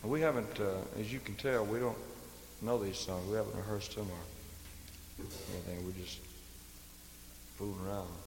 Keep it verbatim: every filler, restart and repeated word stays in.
And we haven't, uh, as you can tell, we don't know these songs. We haven't rehearsed them or anything. We're just fooling around.